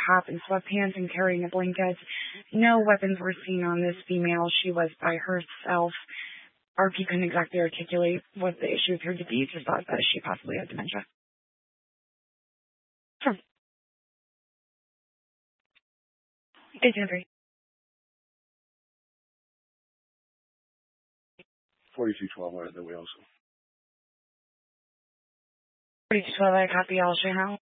top and sweatpants and carrying a blanket. No weapons were seen on this female. She was by herself. RP couldn't exactly articulate what the issue appeared to be, just thought that she possibly had dementia. Sure. Thank you, Henry. 4212 at the wheel. 4212, I copy. I'll show how.